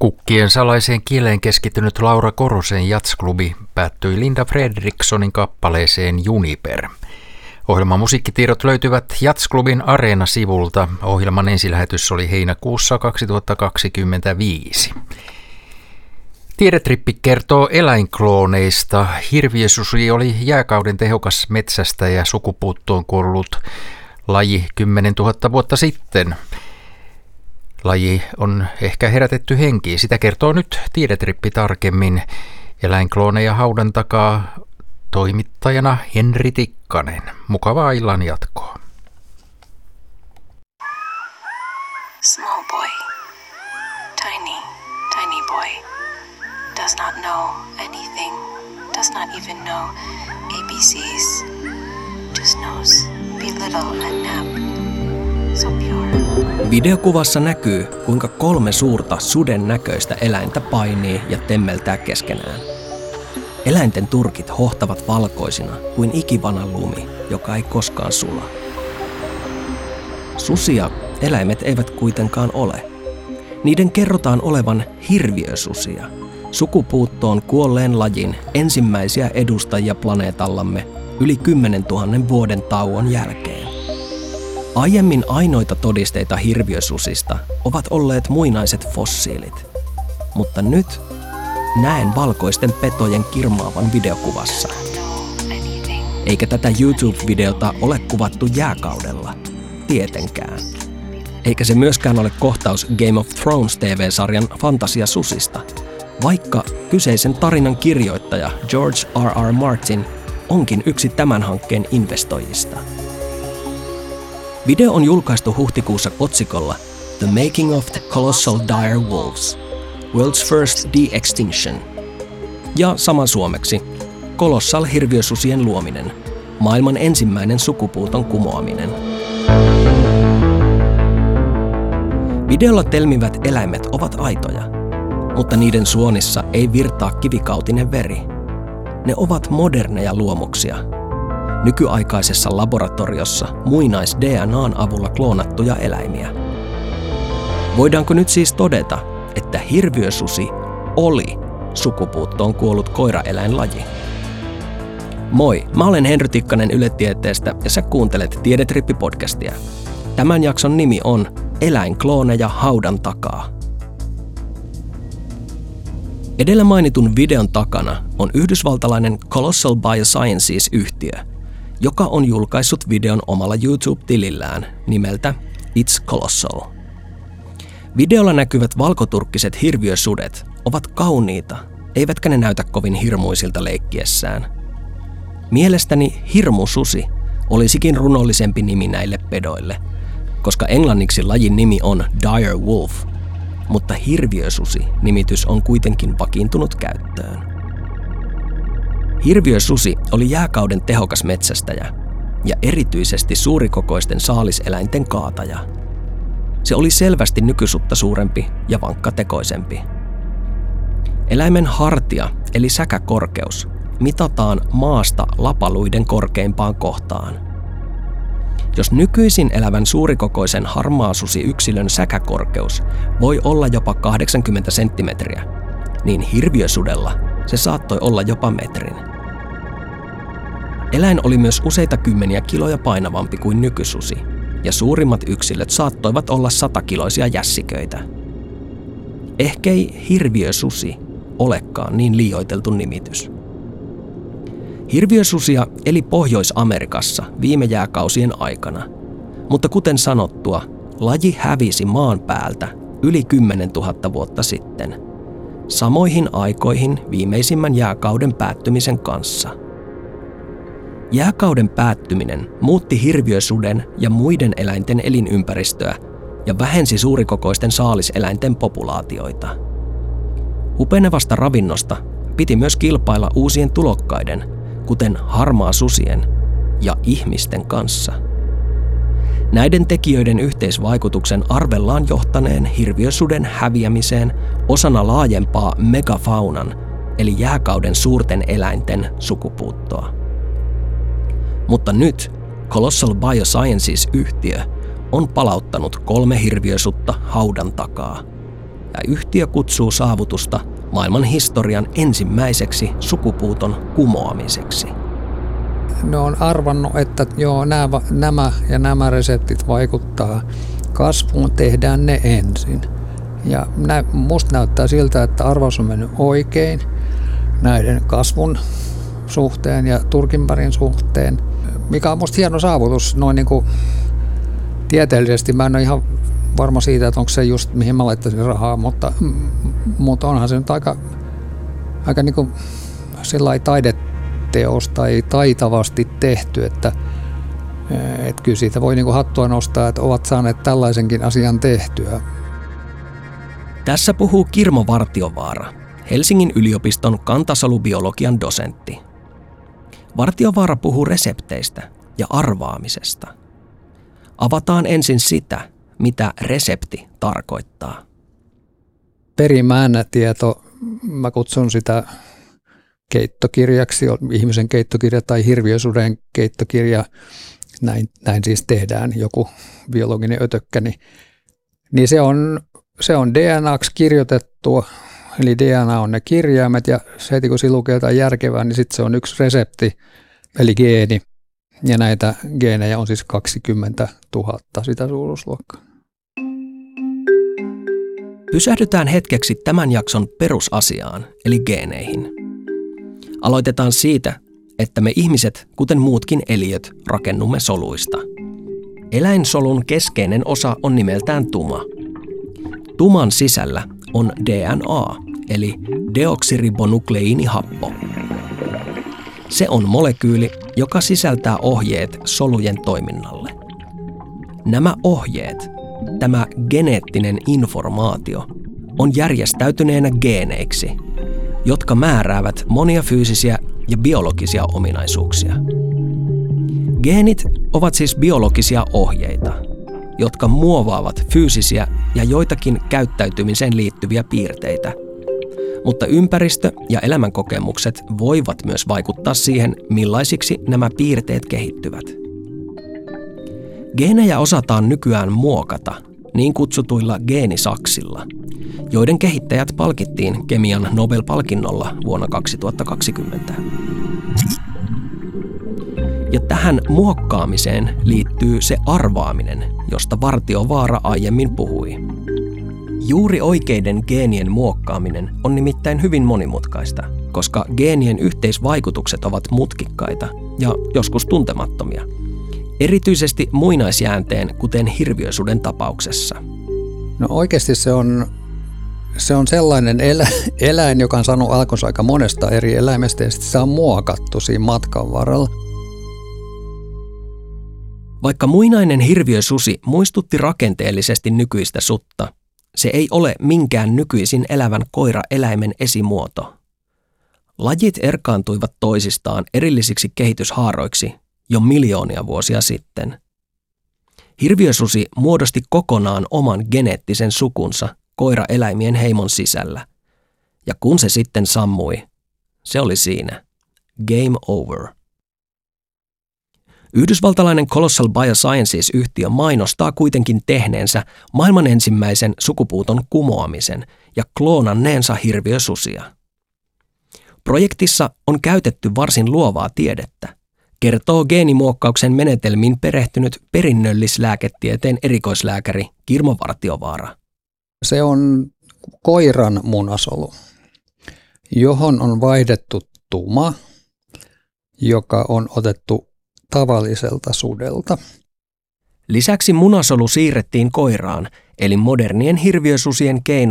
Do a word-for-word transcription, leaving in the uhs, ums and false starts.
Kukkien salaiseen kieleen keskittynyt Laura Korosen Jatsklubi päättyi Linda Fredrikssonin kappaleeseen Juniper. Ohjelman musiikkitiedot löytyvät Jatsklubin Areena-sivulta. Ohjelman ensilähetys oli heinäkuussa kaksituhattakaksikymmentäviisi. Tiedetrippi kertoo eläinklooneista. Hirviösusi oli jääkauden tehokas metsästäjä, sukupuuttoon kuollut laji kymmenentuhatta vuotta sitten. Laji on ehkä herätetty henkiin. Sitä kertoo nyt Tiedetrippi tarkemmin. Eläinklooneja haudan takaa toimittajana Henri Tikkanen. Mukavaa illan jatkoa. Small boy, tiny, tiny boy, does not know anything, does not even know A B Cs, just knows be little and nap. So pure. Videokuvassa näkyy, kuinka kolme suurta suden näköistä eläintä painii ja temmeltää keskenään. Eläinten turkit hohtavat valkoisina kuin ikivana lumi, joka ei koskaan sula. Susia eläimet eivät kuitenkaan ole. Niiden kerrotaan olevan hirviösusia, sukupuuttoon kuolleen lajin ensimmäisiä edustajia planeetallamme yli kymmenentuhannen vuoden tauon jälkeen. Aiemmin ainoita todisteita hirviösusista ovat olleet muinaiset fossiilit, mutta nyt näen valkoisten petojen kirmaavan videokuvassa. Eikä tätä YouTube-videota ole kuvattu jääkaudella, tietenkään. Eikä se myöskään ole kohtaus Game of Thrones T V-sarjan fantasiasusista, vaikka kyseisen tarinan kirjoittaja George R R. Martin onkin yksi tämän hankkeen investoijista. Video on julkaistu huhtikuussa otsikolla The Making of the Colossal Dire Wolves, World's First De-Extinction, ja saman suomeksi Colossal hirviösusien luominen, maailman ensimmäinen sukupuuton kumoaminen. Videolla telmivät eläimet ovat aitoja, mutta niiden suonissa ei virtaa kivikautinen veri. Ne ovat moderneja luomuksia. Nykyaikaisessa laboratoriossa muinais-D N A:n avulla kloonattuja eläimiä. Voidaanko nyt siis todeta, että hirviösusi oli sukupuuttoon kuollut koiraeläinlaji? Moi, mä olen Henry Tikkanen Yle Tieteestä ja sä kuuntelet Tiedetrippi-podcastia. Tämän jakson nimi on Eläinklooneja haudan takaa. Edellä mainitun videon takana on yhdysvaltalainen Colossal Biosciences-yhtiö, joka on julkaissut videon omalla YouTube-tilillään nimeltä It's Colossal. Videolla näkyvät valkoturkkiset hirviösudet ovat kauniita, eivätkä ne näytä kovin hirmuisilta leikkiessään. Mielestäni hirmususi olisikin runollisempi nimi näille pedoille, koska englanniksi lajin nimi on dire wolf, mutta hirviösusi-nimitys on kuitenkin vakiintunut käyttöön. Hirviösusi oli jääkauden tehokas metsästäjä ja erityisesti suurikokoisten saaliseläinten kaataja. Se oli selvästi nykysutta suurempi ja vankkatekoisempi. Eläimen hartia eli säkäkorkeus mitataan maasta lapaluiden korkeimpaan kohtaan. Jos nykyisin elävän suurikokoisen harmaasusiyksilön säkäkorkeus voi olla jopa kahdeksankymmentä senttimetriä, niin hirviösudella se saattoi olla jopa metrin. Eläin oli myös useita kymmeniä kiloja painavampi kuin nykysusi, ja suurimmat yksilöt saattoivat olla satakiloisia jässiköitä. Ehkei hirviösusi olekaan niin liioiteltu nimitys. Hirviösusia eli Pohjois-Amerikassa viime jääkausien aikana, mutta kuten sanottua, laji hävisi maan päältä yli kymmenentuhatta vuotta sitten, samoihin aikoihin viimeisimmän jääkauden päättymisen kanssa. Jääkauden päättyminen muutti hirviösuden ja muiden eläinten elinympäristöä ja vähensi suurikokoisten saaliseläinten populaatioita. Hupenevasta ravinnosta piti myös kilpailla uusien tulokkaiden, kuten harmaasusien ja ihmisten kanssa. Näiden tekijöiden yhteisvaikutuksen arvellaan johtaneen hirviösuden häviämiseen osana laajempaa megafaunan, eli jääkauden suurten eläinten sukupuuttoa. Mutta nyt Colossal Biosciences-yhtiö on palauttanut kolme hirviösutta haudan takaa ja yhtiö kutsuu saavutusta maailman historian ensimmäiseksi sukupuuton kumoamiseksi. Ne on arvannut, että joo, nämä, nämä ja nämä reseptit vaikuttaa kasvuun, tehdään ne ensin. Ja nä, musta näyttää siltä, että arvaus on mennyt oikein näiden kasvun suhteen ja turkinpärin suhteen, mikä on musta hieno saavutus noin niin kuin tieteellisesti. Mä en ole ihan varma siitä, että onko se just mihin mä laittaisin rahaa, mutta, mutta onhan se nyt aika, aika niin kuin sellainen taideteos tai taitavasti tehty, että, että kyllä siitä voi niin kuin hattua nostaa, että ovat saaneet tällaisenkin asian tehtyä. Tässä puhuu Kirmo Vartiovaara, Helsingin yliopiston kantasolubiologian dosentti. Vartiovaara puhuu resepteistä ja arvaamisesta. Avataan ensin sitä, mitä resepti tarkoittaa. Perimmäinen tieto, mä kutsun sitä keittokirjaksi, ihmisen keittokirja tai hirviösuden keittokirja, näin, näin siis tehdään joku biologinen ötökkä, niin, niin se on, se on D N A:ksi kirjoitettua, eli D N A on ne kirjaimet ja se heti kun siinä lukee jotain järkevää, niin sitten se on yksi resepti, eli geeni. Ja näitä geenejä on siis kaksikymmentätuhatta sitä suuruusluokkaa. Pysähdytään hetkeksi tämän jakson perusasiaan, eli geeneihin. Aloitetaan siitä, että me ihmiset, kuten muutkin eliöt, rakennumme soluista. Eläinsolun keskeinen osa on nimeltään tuma. Tuman sisällä on D N A, eli deoksiribonukleiinihappo. Se on molekyyli, joka sisältää ohjeet solujen toiminnalle. Nämä ohjeet, tämä geneettinen informaatio, on järjestäytyneenä geeneiksi, jotka määräävät monia fyysisiä ja biologisia ominaisuuksia. Geenit ovat siis biologisia ohjeita, jotka muovaavat fyysisiä ja joitakin käyttäytymiseen liittyviä piirteitä. Mutta ympäristö ja elämänkokemukset voivat myös vaikuttaa siihen, millaisiksi nämä piirteet kehittyvät. Geenejä osataan nykyään muokata niin kutsutuilla geenisaksilla, joiden kehittäjät palkittiin kemian Nobel-palkinnolla vuonna kaksituhattakaksikymmentä. Ja tähän muokkaamiseen liittyy se arvaaminen, josta Vartiovaara aiemmin puhui. Juuri oikeiden geenien muokkaaminen on nimittäin hyvin monimutkaista, koska geenien yhteisvaikutukset ovat mutkikkaita ja joskus tuntemattomia, erityisesti muinaisjäänteen, kuten hirviösuden tapauksessa. No oikeasti se on, se on sellainen elä, eläin, joka on saanut alkunsa aika monesta eri eläimestä ja sitten se on muokattu siinä matkan varrella. Vaikka muinainen hirviösusi muistutti rakenteellisesti nykyistä sutta, se ei ole minkään nykyisin elävän koiraeläimen esimuoto. Lajit erkaantuivat toisistaan erillisiksi kehityshaaroiksi jo miljoonia vuosia sitten. Hirviösusi muodosti kokonaan oman geneettisen sukunsa koiraeläimien heimon sisällä, ja kun se sitten sammui, se oli siinä. Game over. Yhdysvaltalainen Colossal Biosciences-yhtiö mainostaa kuitenkin tehneensä maailman ensimmäisen sukupuuton kumoamisen ja kloonanneensa hirviösusia. Projektissa on käytetty varsin luovaa tiedettä, kertoo geenimuokkauksen menetelmiin perehtynyt perinnöllislääketieteen erikoislääkäri Kirmo Vartiovaara. Se on koiran munasolu, johon on vaihdettu tuma, joka on otettu tavalliselta sudelta. Lisäksi munasolu siirrettiin koiraan, eli modernien hirviösusien keinoin